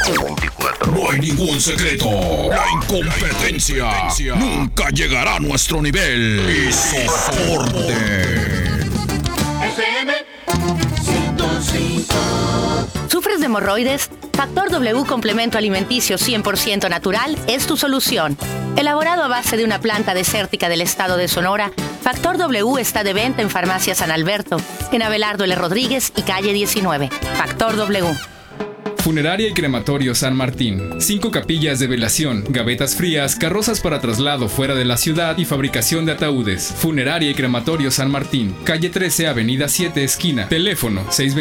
24. No hay ningún secreto. La incompetencia nunca llegará a nuestro nivel. Y soporte. FM 105. ¿Sufres de hemorroides? Factor W complemento alimenticio 100% natural es tu solución. Elaborado a base de una planta desértica del estado de Sonora, Factor W está de venta en Farmacia San Alberto, en Abelardo L. Rodríguez y calle 19. Factor W. Funeraria y Crematorio San Martín. 5 capillas de velación, gavetas frías, carrozas para traslado fuera de la ciudad y fabricación de ataúdes. Funeraria y Crematorio San Martín. Calle 13, Avenida 7, esquina. Teléfono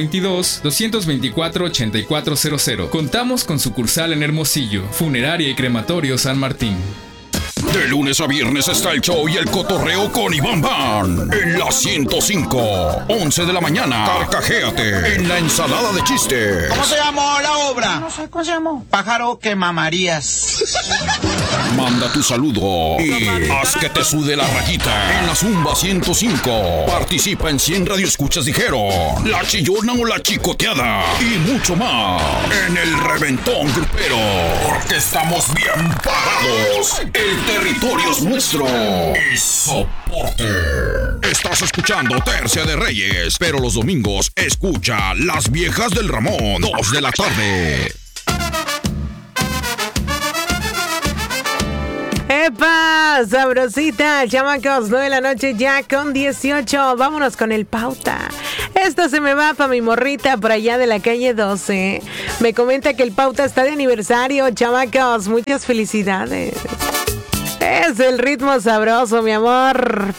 622-224-8400. Contamos con sucursal en Hermosillo. Funeraria y Crematorio San Martín. De lunes a viernes está el show y el cotorreo con Iván Van. En la 105, 11 de la mañana. Carcajéate en la ensalada de chistes. ¿Cómo se llamó la obra? No sé, ¿cómo se llamó? Pájaro que mamarías. Manda tu saludo y haz que te sude la rayita. En la Zumba 105. Participa en 100 radioescuchas dijeron. La chillona o la chicoteada. Y mucho más. En el reventón grupero. Porque estamos bien parados. El territorio es nuestro. Y soporte. Estás escuchando Tercia de Reyes. Pero los domingos escucha Las Viejas del Ramón. 2 de la tarde. ¡Epa! Sabrosita, chamacos, 9 de la noche ya con 18. Vámonos con el pauta. Esto se me va para mi morrita por allá de la calle 12. Me comenta que el pauta está de aniversario, chamacos. Muchas felicidades. Es el ritmo sabroso, mi amor.